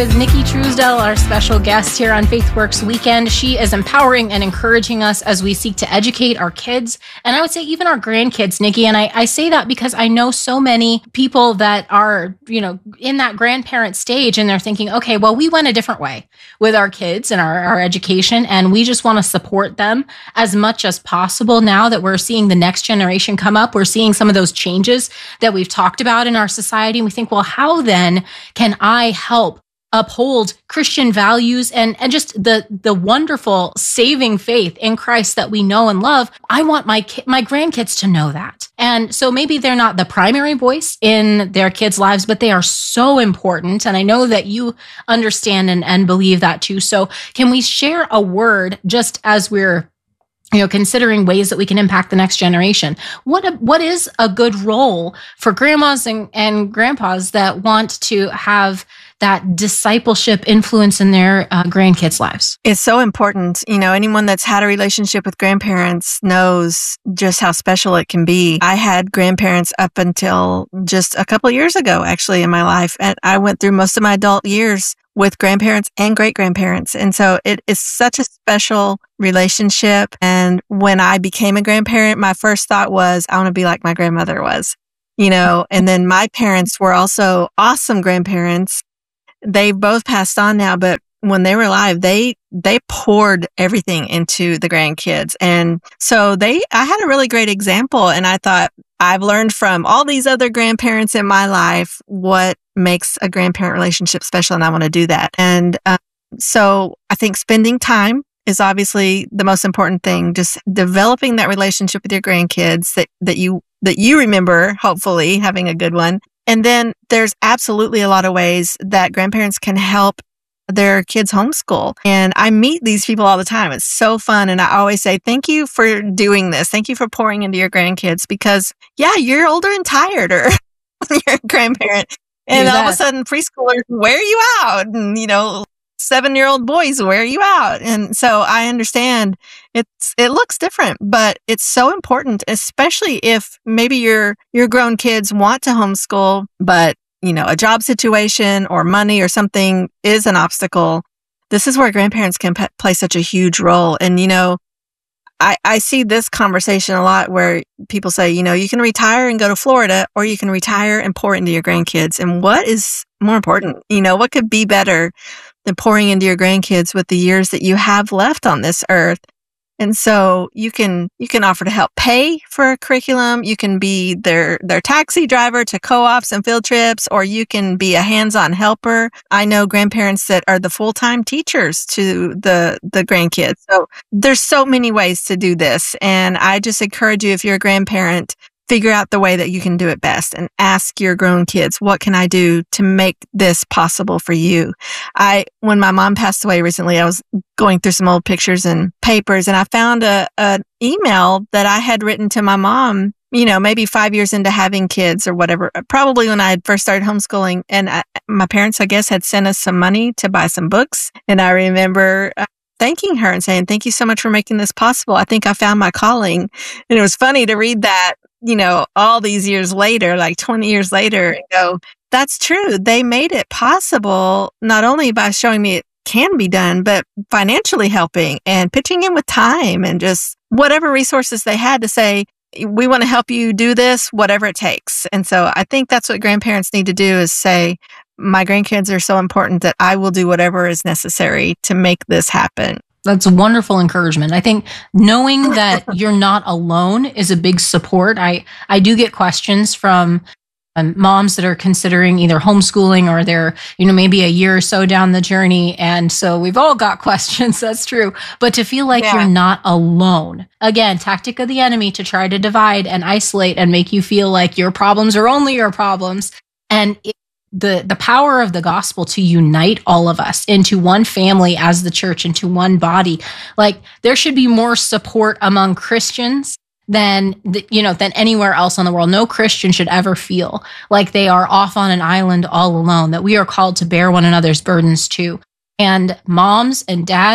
with Nikki Truesdell, our special guest here on FaithWorks Weekend. She is empowering and encouraging us as we seek to educate our kids, and I would say even our grandkids, Nikki. And I say that because I know so many people that are, in that grandparent stage, and they're thinking, okay, well, we went a different way with our kids and our education, and we just want to support them as much as possible. Now that we're seeing the next generation come up, we're seeing some of those changes that we've talked about in our society, and we think, well, how then can I help uphold Christian values and just the wonderful saving faith in Christ that we know and love? I want my grandkids to know that. And so maybe they're not the primary voice in their kids' lives, but they are so important. And I know that you understand and believe that too. So can we share a word just as we're considering ways that we can impact the next generation? What is a good role for grandmas and grandpas that want to have that discipleship influence in their grandkids' lives? It's so important. Anyone that's had a relationship with grandparents knows just how special it can be. I had grandparents up until just a couple of years ago, actually, in my life. And I went through most of my adult years with grandparents and great-grandparents. And so it is such a special relationship. And when I became a grandparent, my first thought was, I want to be like my grandmother was, and then my parents were also awesome grandparents. They both passed on now, but when they were alive, they poured everything into the grandkids. And so I had a really great example. And I thought, I've learned from all these other grandparents in my life what makes a grandparent relationship special, and I want to do that. And so I think spending time is obviously the most important thing. Just developing that relationship with your grandkids that you remember, hopefully having a good one. And then there's absolutely a lot of ways that grandparents can help their kids homeschool. And I meet these people all the time. It's so fun. And I always say, thank you for doing this. Thank you for pouring into your grandkids because, you're older and tired, or you're a grandparent. And all of a sudden preschoolers wear you out. And, 7-year-old boys wear you out. And so I understand it looks different, but it's so important, especially if maybe your grown kids want to homeschool, but a job situation or money or something is an obstacle. This is where grandparents can play such a huge role. And, I see this conversation a lot where people say, you can retire and go to Florida, or you can retire and pour into your grandkids. And what is more important? What could be better than pouring into your grandkids with the years that you have left on this earth? And so you can offer to help pay for a curriculum. You can be their taxi driver to co-ops and field trips, or you can be a hands-on helper. I know grandparents that are the full-time teachers to the grandkids. So there's so many ways to do this. And I just encourage you, if you're a grandparent, figure out the way that you can do it best and ask your grown kids, what can I do to make this possible for you? When my mom passed away recently, I was going through some old pictures and papers, and I found an email that I had written to my mom, maybe 5 years into having kids or whatever, probably when I had first started homeschooling. And my parents, I guess, had sent us some money to buy some books. And I remember thanking her and saying, thank you so much for making this possible. I think I found my calling. And it was funny to read that, all these years later, like 20 years later, and go, that's true. They made it possible, not only by showing me it can be done, but financially helping and pitching in with time and just whatever resources they had to say, we want to help you do this, whatever it takes. And so I think that's what grandparents need to do, is say, my grandkids are so important that I will do whatever is necessary to make this happen. That's a wonderful encouragement. I think knowing that you're not alone is a big support. I do get questions from moms that are considering either homeschooling, or they're, maybe a year or so down the journey. And so we've all got questions. That's true. But to feel like you're not alone, again, tactic of the enemy to try to divide and isolate and make you feel like your problems are only your problems. And the power of the gospel to unite all of us into one family as the church, into one body. Like, there should be more support among Christians than anywhere else in the world. No Christian should ever feel like they are off on an island all alone, that we are called to bear one another's burdens too. And moms and dads,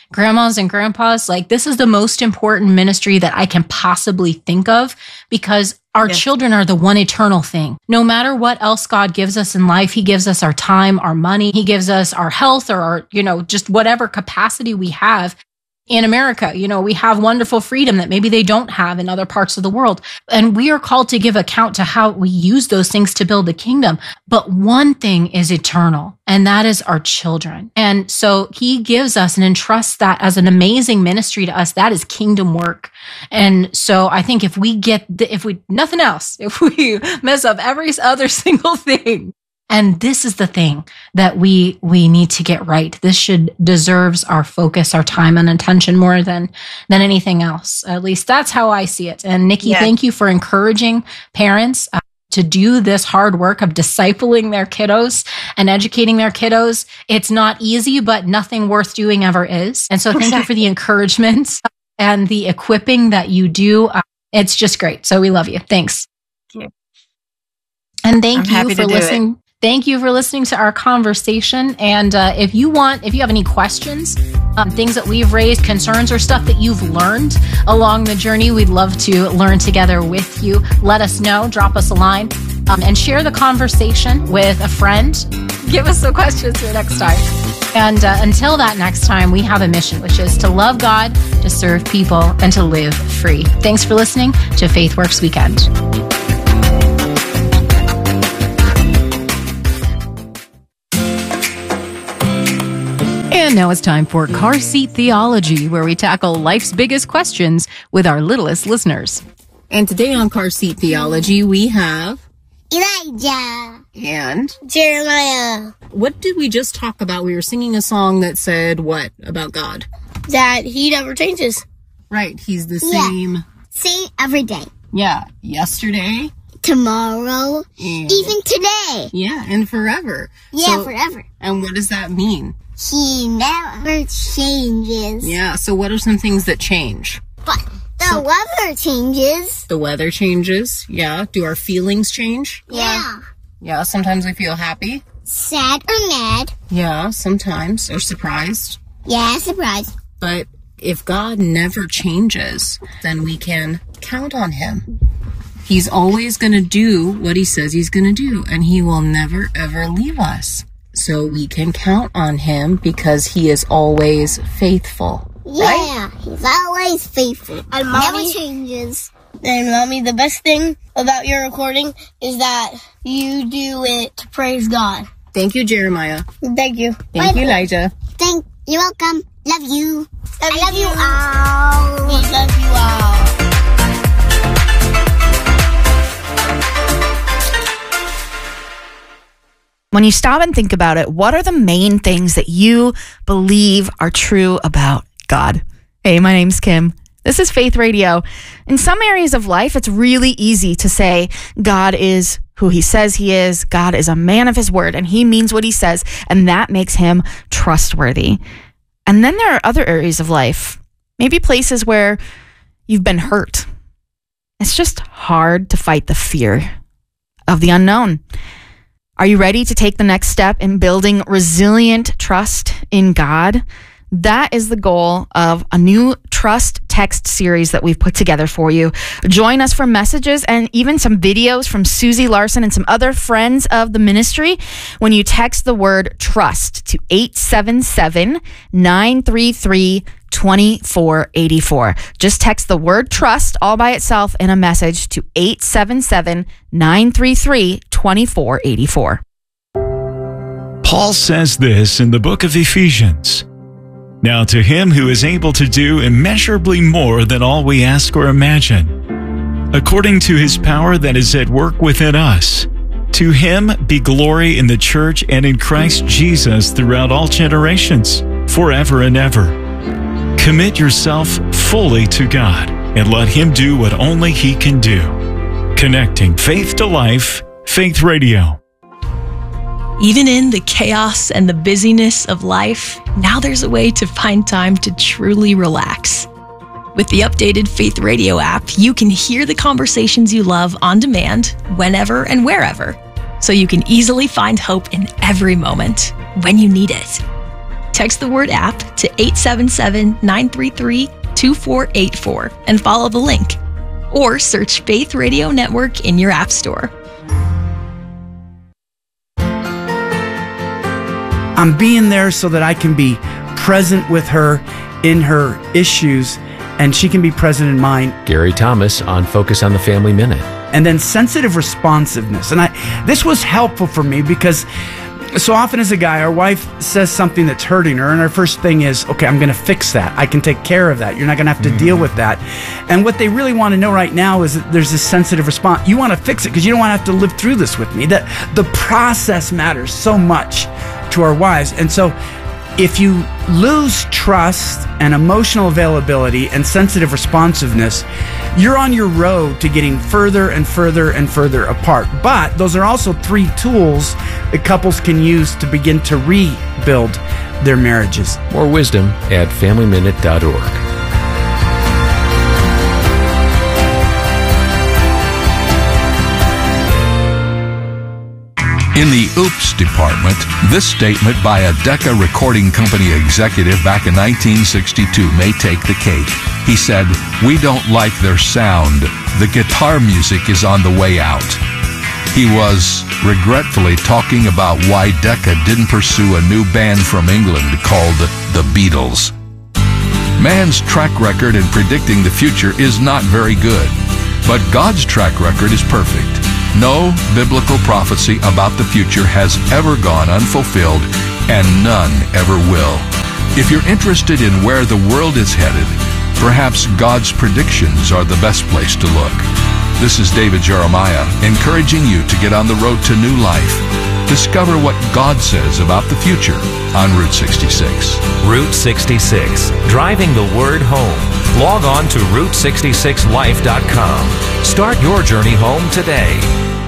grandmas and grandpas, like this is the most important ministry that I can possibly think of, because our children are the one eternal thing. No matter what else God gives us in life, he gives us our time, our money, he gives us our health, or our, just whatever capacity we have. In America, we have wonderful freedom that maybe they don't have in other parts of the world. And we are called to give account to how we use those things to build the kingdom. But one thing is eternal, and that is our children. And so he gives us and entrusts that as an amazing ministry to us. That is kingdom work. And so I think if we nothing else, if we mess up every other single thing, and this is the thing that we need to get right. This deserves our focus, our time and attention more than anything else. At least that's how I see it. And Nikki, thank you for encouraging parents to do this hard work of discipling their kiddos and educating their kiddos. It's not easy, but nothing worth doing ever is. And so thank you for the encouragement and the equipping that you do. It's just great. So we love you. Thanks. Thank you. And thank you for listening. Thank you for listening to our conversation. And if you have any questions, things that we've raised, concerns, or stuff that you've learned along the journey, we'd love to learn together with you. Let us know, drop us a line, and share the conversation with a friend. Give us some questions for next time. And until that next time, we have a mission, which is to love God, to serve people, and to live free. Thanks for listening to FaithWorks Weekend. And now it's time for Car Seat Theology, where we tackle life's biggest questions with our littlest listeners. And today on Car Seat Theology, we have Elijah and Jeremiah. What did we just talk about? We were singing a song that said what about God? That he never changes. Right, he's the same. Same every day. Yeah, yesterday, tomorrow, even today. Yeah, and forever. Yeah, forever. And what does that mean? He never changes. Yeah, so what are some things that change? But the weather changes. The weather changes, yeah. Do our feelings change? Yeah. Yeah, sometimes we feel happy. Sad or mad. Yeah, sometimes. Or surprised. Yeah, surprised. But if God never changes, then we can count on him. He's always going to do what he says he's going to do, and he will never, ever leave us. So we can count on him because he is always faithful. Yeah, right? He's always faithful. And Mommy never changes. And Mommy, the best thing about your recording is that you do it to praise God. Thank you, Jeremiah. Thank you. Thank you, Elijah. You're welcome. Love you. I love you all. We love you all. When you stop and think about it, what are the main things that you believe are true about God? Hey, my name's Kim. This is Faith Radio. In some areas of life, it's really easy to say God is who he says he is. God is a man of his word, and he means what he says, and that makes him trustworthy. And then there are other areas of life, maybe places where you've been hurt. It's just hard to fight the fear of the unknown. Are you ready to take the next step in building resilient trust in God? That is the goal of a new trust text series that we've put together for you. Join us for messages and even some videos from Susie Larson and some other friends of the ministry when you text the word trust to 877-933-2484. Just text the word trust all by itself in a message to 877-933-2484. Paul says this in the book of Ephesians. Now to him who is able to do immeasurably more than all we ask or imagine, according to his power that is at work within us, to him be glory in the church and in Christ Jesus throughout all generations, forever and ever. Commit yourself fully to God and let him do what only he can do. Connecting faith to life, Faith Radio. Even in the chaos and the busyness of life, now there's a way to find time to truly relax. With the updated Faith Radio app, you can hear the conversations you love on demand, whenever and wherever, so you can easily find hope in every moment when you need it. Text the word app to 877-933-2484 and follow the link. Or search Faith Radio Network in your app store. I'm being there so that I can be present with her in her issues, and she can be present in mine. Gary Thomas on Focus on the Family Minute. And then sensitive responsiveness. And this was helpful for me because so often as a guy, our wife says something that's hurting her, and our first thing is, okay, I'm going to fix that. I can take care of that. You're not going to have to deal with that. And what they really want to know right now is that there's this sensitive response. You want to fix it because you don't want to have to live through this with me. That the process matters so much to our wives. And so if you lose trust and emotional availability and sensitive responsiveness, you're on your road to getting further and further and further apart. But those are also 3 tools that couples can use to begin to rebuild their marriages. More wisdom at FamilyMinute.org. In the Oops department, this statement by a Decca Recording Company executive back in 1962 may take the cake. He said, "We don't like their sound. The guitar music is on the way out." He was regretfully talking about why Decca didn't pursue a new band from England called the Beatles. Man's track record in predicting the future is not very good, but God's track record is perfect. No biblical prophecy about the future has ever gone unfulfilled, and none ever will. If you're interested in where the world is headed, perhaps God's predictions are the best place to look. This is David Jeremiah, encouraging you to get on the road to new life. Discover what God says about the future on Route 66. Route 66, driving the word home. Log on to Route66Life.com. Start your journey home today.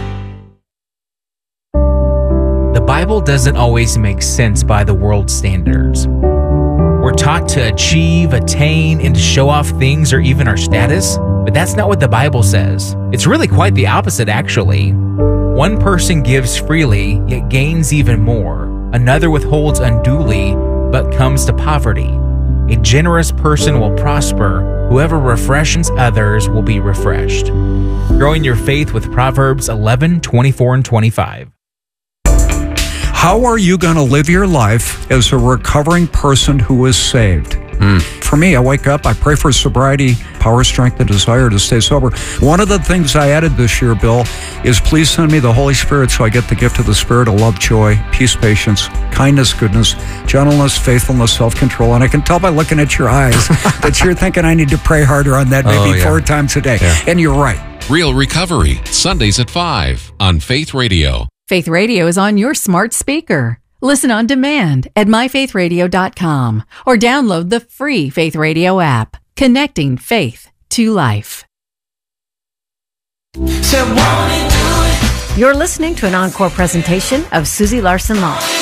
The Bible doesn't always make sense by the world's standards. We're taught to achieve, attain, and to show off things or even our status, but that's not what the Bible says. It's really quite the opposite, actually. One person gives freely, yet gains even more. Another withholds unduly, but comes to poverty. A generous person will prosper. Whoever refreshes others will be refreshed. Growing your faith with Proverbs 11, 24, and 25. How are you going to live your life as a recovering person who is saved? For me, I wake up, I pray for sobriety, power, strength, and desire to stay sober. One of the things I added this year, Bill, is please send me the Holy Spirit so I get the gift of the Spirit of love, joy, peace, patience, kindness, goodness, gentleness, faithfulness, self-control. And I can tell by looking at your eyes that you're thinking I need to pray harder on that maybe 4 times a day. Yeah. And you're right. Real Recovery, Sundays at 5 on Faith Radio. Faith Radio is on your smart speaker. Listen on demand at myfaithradio.com or download the free Faith Radio app, connecting faith to life. You're listening to an encore presentation of Susie Larson Law.